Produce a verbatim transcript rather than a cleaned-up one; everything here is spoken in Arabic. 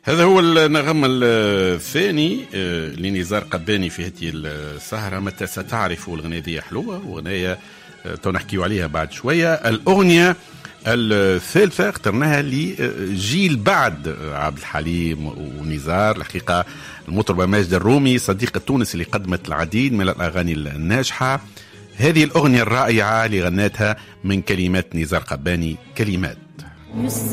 هذا هو النغم الثاني لنزار قباني في هذه السهرة. متى ستعرف الغنية دي حلوة، وغنية تنحكي عليها بعد شوية. الأغنية الثالثة اخترناها لجيل بعد عبد الحليم ونزار. الحقيقة المطربة ماجدة الرومي صديقة تونس اللي قدمت العديد من الأغاني الناجحة. هذه الأغنية الرائعة اللي غنتها من كلمات نزار قباني، كلمات